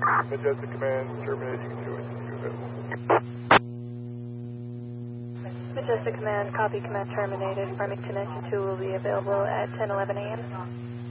Majestic Command, terminated. You can do it. Majestic Command, copy, command terminated. Farmington Engine 2 will be available at 10:11 a.m.